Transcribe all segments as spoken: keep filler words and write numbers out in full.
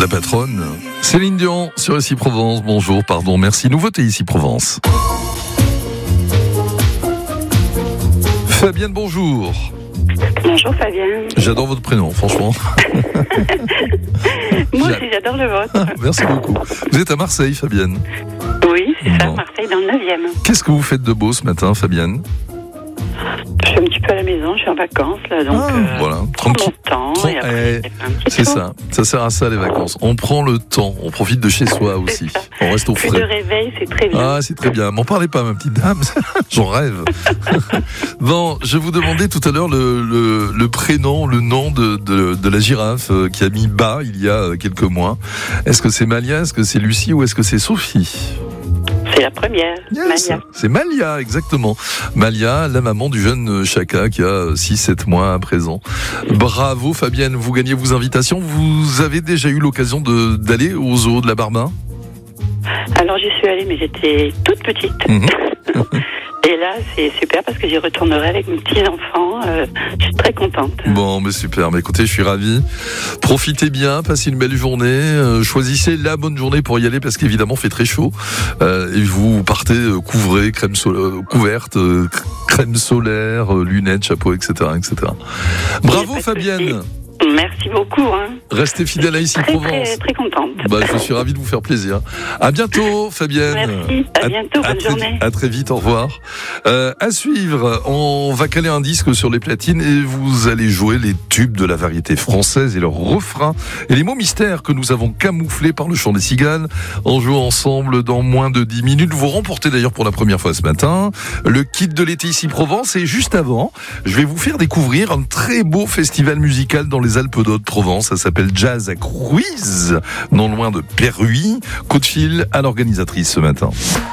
la patronne. Céline Dion sur Ici Provence. Bonjour, pardon, merci. Nous votez Ici Provence. Fabienne, bonjour. Bonjour Fabienne. J'adore votre prénom, franchement. Moi aussi, j'adore le vôtre. Ah, merci beaucoup. Vous êtes à Marseille, Fabienne? Oui, c'est ça, bon. Marseille dans le neuvième. Qu'est-ce que vous faites de beau ce matin, Fabienne? Je suis un petit peu à la maison, je suis en vacances, là, donc ah, euh, voilà. prends mon temps. Tran- et après, eh, c'est c'est ça, ça sert à ça les vacances. On prend le temps, on profite de chez soi aussi. On reste au Plus frais. de réveil, c'est très bien. Ah, c'est très bien. M'en parlez pas, ma petite dame. J'en rêve. Bon, je vous demandais tout à l'heure le, le, le prénom, le nom de, de, de la girafe qui a mis bas il y a quelques mois. Est-ce que c'est Malia, est-ce que c'est Lucie ou est-ce que c'est Sophie? C'est la première, Yes, Malia. c'est Malia, exactement. Malia, la maman du jeune Chaka qui a six sept mois à présent. Bravo Fabienne, vous gagnez vos invitations. Vous avez déjà eu l'occasion de, d'aller au zoo de la Barbin? Alors j'y suis allée, mais j'étais toute petite. Mmh. Et là, c'est super parce que j'y retournerai avec mes petits-enfants. Euh, je suis très contente. Bon, mais super. Mais écoutez, je suis ravi. Profitez bien, passez une belle journée. Euh, choisissez la bonne journée pour y aller parce qu'évidemment, il fait très chaud. Euh, et vous partez euh, couvrez, crème so- couverte, euh, crème solaire, euh, lunettes, chapeau, et cetera, et cetera. Bravo Fabienne. Merci beaucoup. Hein. Restez fidèle à Ici Très, Provence. très, très contente. Bah, je suis ravi de vous faire plaisir. À bientôt, Fabienne. Merci. À bientôt. À, bonne très, journée. à très vite. Au revoir. Euh, à suivre, on va caler un disque sur les platines et vous allez jouer les tubes de la variété française et leurs refrains et les mots mystères que nous avons camouflés par le chant des cigales. On joue ensemble dans moins de dix minutes. Vous remportez d'ailleurs pour la première fois ce matin le kit de l'été Ici Provence. Et juste avant, je vais vous faire découvrir un très beau festival musical dans les Alpes d'Haute-Provence. Ça s'appelle Jazz à Cruise, non loin de Perruy. Coup de fil à l'organisatrice ce matin.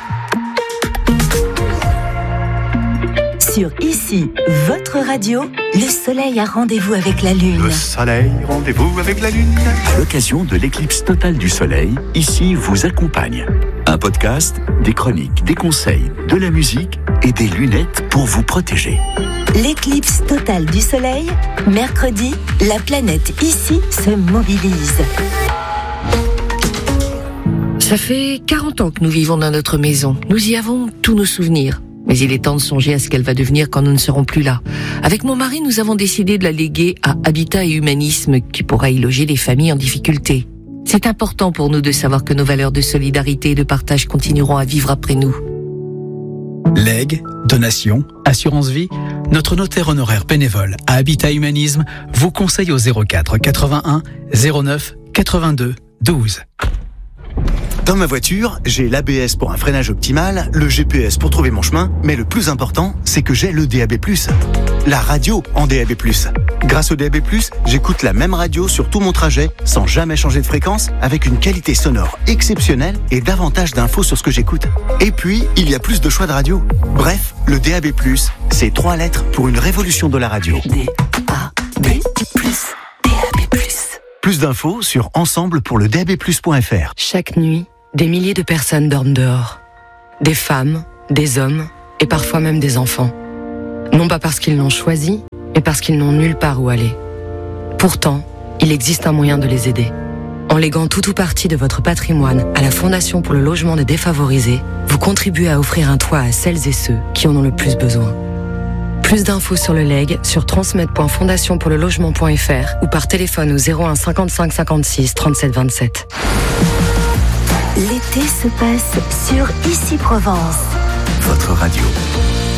Sur Ici, votre radio, le soleil a rendez-vous avec la lune. Le soleil, rendez-vous avec la lune. À l'occasion de l'éclipse totale du soleil, Ici vous accompagne. Un podcast, des chroniques, des conseils, de la musique et des lunettes pour vous protéger. L'éclipse totale du soleil, mercredi, la planète Ici se mobilise. Ça fait quarante ans que nous vivons dans notre maison. Nous y avons tous nos souvenirs. Mais il est temps de songer à ce qu'elle va devenir quand nous ne serons plus là. Avec mon mari, nous avons décidé de la léguer à Habitat et Humanisme, qui pourra y loger les familles en difficulté. C'est important pour nous de savoir que nos valeurs de solidarité et de partage continueront à vivre après nous. Legs, donations, assurance vie, notre notaire honoraire bénévole à Habitat Humanisme vous conseille au zéro quatre quatre-vingt-un zéro neuf quatre-vingt-deux douze. Dans ma voiture, j'ai l'A B S pour un freinage optimal, le G P S pour trouver mon chemin, mais le plus important, c'est que j'ai le D A B plus. La radio en D A B plus. Grâce au D A B plus, j'écoute la même radio sur tout mon trajet, sans jamais changer de fréquence, avec une qualité sonore exceptionnelle et davantage d'infos sur ce que j'écoute. Et puis, il y a plus de choix de radio. Bref, le D A B plus, c'est trois lettres pour une révolution de la radio. D A B plus, D A B plus. Plus d'infos sur ensemble pour le D A B plus point F R. Chaque nuit, des milliers de personnes dorment dehors. Des femmes, des hommes et parfois même des enfants. Non pas parce qu'ils l'ont choisi, mais parce qu'ils n'ont nulle part où aller. Pourtant, il existe un moyen de les aider. En léguant tout ou partie de votre patrimoine à la Fondation pour le logement des défavorisés, vous contribuez à offrir un toit à celles et ceux qui en ont le plus besoin. Plus d'infos sur le legs sur transmettre point fondation pour le logement point F R ou par téléphone au zéro un cinquante-cinq cinquante-six trente-sept vingt-sept. L'été se passe sur Ici Provence. Votre radio.